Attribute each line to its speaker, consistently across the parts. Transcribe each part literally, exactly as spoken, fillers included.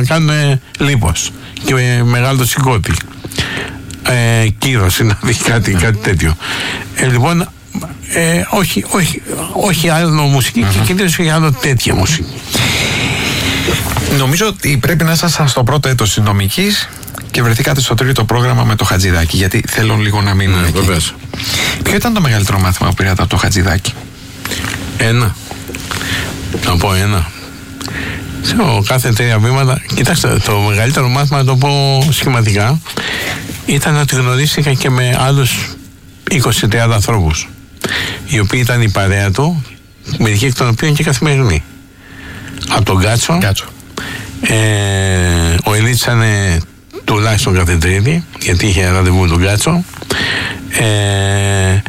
Speaker 1: κάνουν λίπος και με μεγάλο σηκώτη. Ε, κύρος, δηλαδή κάτι, κάτι τέτοιο. Ε, λοιπόν, ε, όχι, όχι, όχι άλλο μουσική mm-hmm. και κυρίως όχι άλλο τέτοια μουσική.
Speaker 2: Νομίζω ότι πρέπει να ήσασταν στο πρώτο έτος της νομικής και βρεθήκατε στο τρίτο πρόγραμμα με το Χατζηδάκη, γιατί θέλω λίγο να μείνω
Speaker 1: ναι,
Speaker 2: εκεί.
Speaker 1: Βεβαίως.
Speaker 2: Ποιο ήταν το μεγαλύτερο μάθημα που πήρατε από το Χατζηδάκη?
Speaker 1: Ένα. Να πω ένα. Σε κάθε τρία βήματα, κοιτάξτε, το μεγαλύτερο μάθημα, να το πω σχηματικά, ήταν ότι γνωρίστηκα και με άλλους είκοσι τριάντα ανθρώπους, οι οποίοι ήταν η παρέα του, μερικοί εκ των οποίων και καθημερινοί. Από τον Γκάτσο,
Speaker 2: Γκάτσο.
Speaker 1: Ε, ο Ηλίτς ήταν τουλάχιστον κάθε Τρίτη, γιατί είχε ραντεβού τον Γκάτσο. Ε,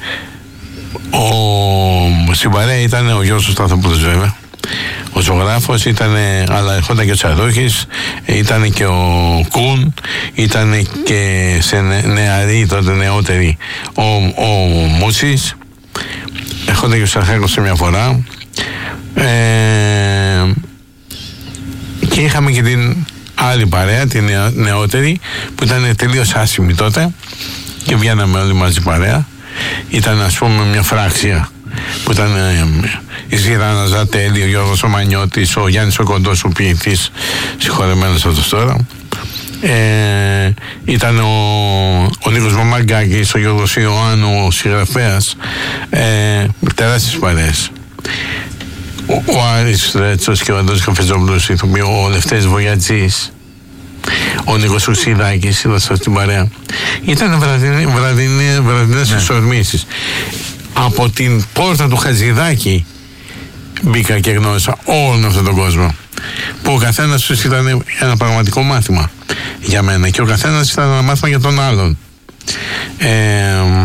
Speaker 1: ο, στην παρέα ήταν ο Γιώργος Σταθοπούλος, βέβαια. Ο ζωγράφος ήταν, αλλά ερχόταν και ο Τσαρούχης, ήταν και ο Κουν, ήταν και σε νεαρή, τότε νεότερη, ο, ο Μούτσης, ερχόταν και ο Σαρχάκος σε μια φορά. Ε, και είχαμε και την άλλη παρέα, την νεα, νεότερη, που ήταν τελείως άσημη τότε και βγαίναμε όλοι μαζί παρέα. Ήταν, ας πούμε, μια φράξια που ήταν ε, η Ζήρανα Ζατέλη, ο Γιώργος ο Μανιώτης, ο Γιάννης ο Κοντός, ο ποιητής, συγχωρεμένος αυτός τώρα. Ε, ήταν ο, ο Νίκος Μαμαγκάκης, ο Γιώργος Ιωάννου, ο συγγραφέας, ε, τεράστιες παρέες. Ο, ο Άρης Ρέτσος και ο Αντώνης Καφετζόπουλος, ο Λευτέρης Βογιατζής, ο Νίκος Ουσιδάκης, είδα στην παρέα. Ήταν βραδινές, βραδινές εξορμήσεις. Από την πόρτα του Χατζηδάκη μπήκα και γνώρισα όλον αυτόν τον κόσμο, που ο καθένας τους ήταν ένα πραγματικό μάθημα για μένα και ο καθένας ήταν ένα μάθημα για τον άλλον. Ε,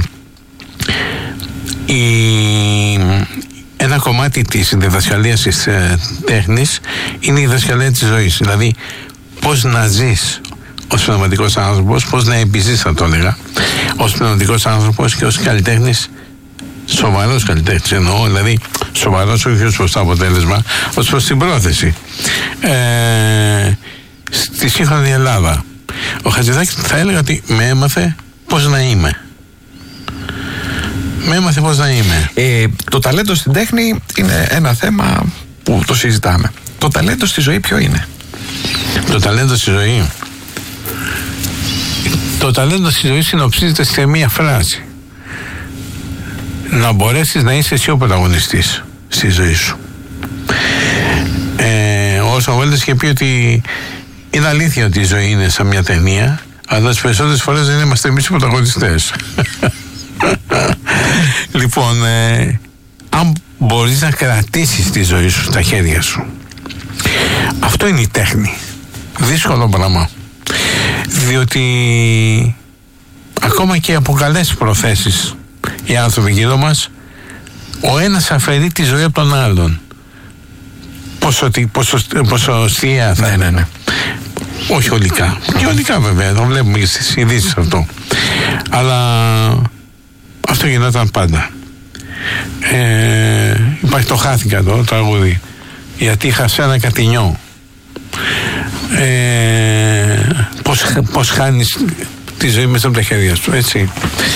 Speaker 1: η, ένα κομμάτι της διδασκαλίας της ε, τέχνης είναι η διδασκαλία της ζωής, δηλαδή πώς να ζεις ως πνευματικός άνθρωπος, πώς να επιζείς, θα το έλεγα, ως πνευματικός άνθρωπος και ως καλλιτέχνης, σοβαρός καλλιτέχνης εννοώ, δηλαδή σοβαρός όχι ως προς το αποτέλεσμα, ως προς την πρόθεση. Ε, στη σύγχρονη Ελλάδα ο Χατζηδάκης θα έλεγα ότι με έμαθε πώς να είμαι. Με έμαθε πώς να είμαι.
Speaker 2: Ε, το ταλέντο στην τέχνη είναι ένα θέμα που το συζητάμε. Το ταλέντο στη ζωή ποιο είναι?
Speaker 1: Το ταλέντο στη ζωή. Το ταλέντο στη ζωή συνοψίζεται σε μία φράση. Να μπορέσεις να είσαι εσύ ο πρωταγωνιστής στη ζωή σου. Ε, ο Σαββέλης είχε πει ότι είναι αλήθεια ότι η ζωή είναι σαν μια ταινία, αλλά τις περισσότερες φορές δεν είμαστε εμείς οι πρωταγωνιστές. Λοιπόν, ε, αν μπορείς να κρατήσεις τη ζωή σου στα χέρια σου, αυτό είναι η τέχνη. Δύσκολο πράγμα, διότι ακόμα και από καλές προθέσεις οι άνθρωποι γύρω μας, ο ένας αφαιρεί τη ζωή από τον άλλον. Ποσοτι, ποσοσ, ποσοστία θα
Speaker 2: ναι, ναι, ναι.
Speaker 1: Όχι ολικά. Και ολικά βέβαια, το βλέπουμε και στις ειδήσεις αυτό. Αλλά αυτό γινόταν πάντα. Ε, υπάρχει το χάθηκα εδώ, το τραγούδι, γιατί είχα σε ένα κατηνιό. Ε, πώς, πώς χάνεις τη ζωή μέσα από τα χέρια σου, έτσι.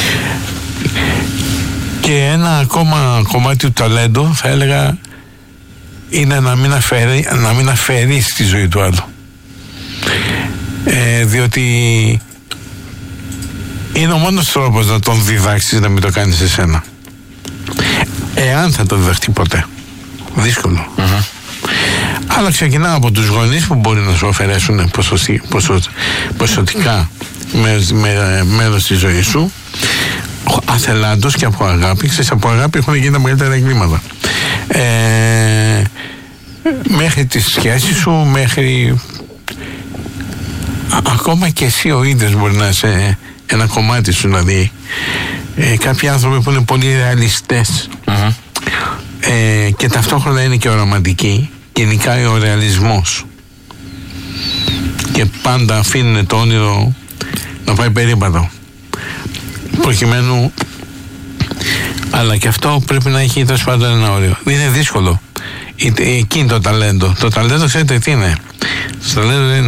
Speaker 1: Και ένα ακόμα κομμάτι του ταλέντου θα έλεγα είναι να μην αφαιρεί, να μην αφαιρείς τη ζωή του άλλου. Ε, διότι είναι ο μόνος τρόπος να τον διδάξεις να μην το κάνεις εσένα. Εάν θα το διδαχτεί ποτέ. Δύσκολο. Mm-hmm. Αλλά ξεκινά από τους γονείς που μπορεί να σου αφαιρέσουν ποσοτι, ποσο, ποσοτικά μέρος, με, μέρος της ζωής σου, αθελάντως και από αγάπη. Ξέρεις, από αγάπη έχουν γίνει τα μεγαλύτερα εγκλήματα. Ε, μέχρι τη σχέση σου, μέχρι ακόμα και εσύ ο ίδιος μπορεί να είσαι ένα κομμάτι σου, δηλαδή ε, κάποιοι άνθρωποι που είναι πολύ ρεαλιστές uh-huh. ε, και ταυτόχρονα είναι και οραματικοί, γενικά ο ρεαλισμός, και πάντα αφήνουν το όνειρο να πάει περίπατο προκειμένου, αλλά και αυτό πρέπει να έχει τέλος πάντων ένα όριο. Είναι δύσκολο. Εκεί είναι το ταλέντο. Το ταλέντο ξέρετε τι είναι? Το ταλέντο είναι